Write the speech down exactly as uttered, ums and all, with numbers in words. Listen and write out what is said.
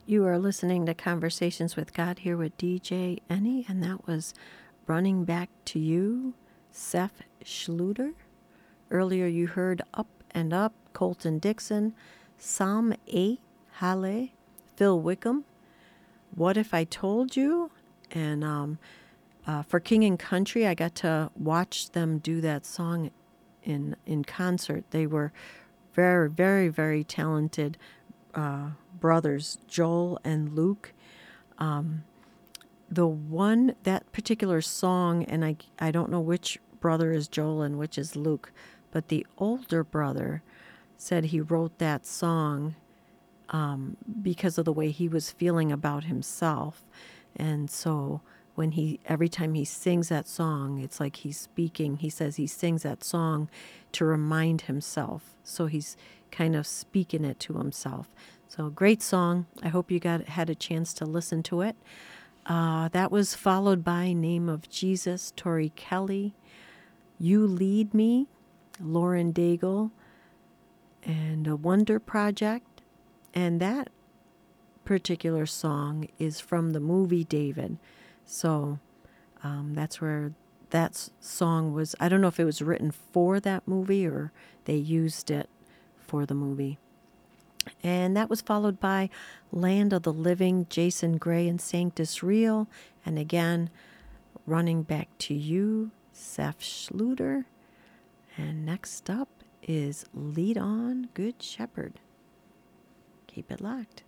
You are listening to Conversations with God here with D J Ennie, and that was Running Back to You, Seth Schluter. Earlier you heard Up and Up, Colton Dixon, Psalm eight, Halle, Phil Wickham, What If I Told You? And um, uh, for King and Country, I got to watch them do that song in, in concert. They were very, very, very talented uh, brothers, Joel and Luke. Um, the one, that particular song, and I, I don't know which brother is Joel and which is Luke, but the older brother said he wrote that song um, because of the way he was feeling about himself. And so when he, every time he sings that song, it's like he's speaking. He says he sings that song to remind himself. So he's kind of speaking it to himself. So great song. I hope you got had a chance to listen to it. Uh, that was followed by Name of Jesus, Tori Kelly, You Lead Me, Lauren Daigle, and a Wonder Project. And that particular song is from the movie David. So um, that's where that s- song was. I don't know if it was written for that movie or they used it for the movie. And that was followed by Land of the Living, Jason Gray and Sanctus Real. And again, Running Back to You, Seth Schluter. And next up is Lead On, Good Shepherd. Keep it locked.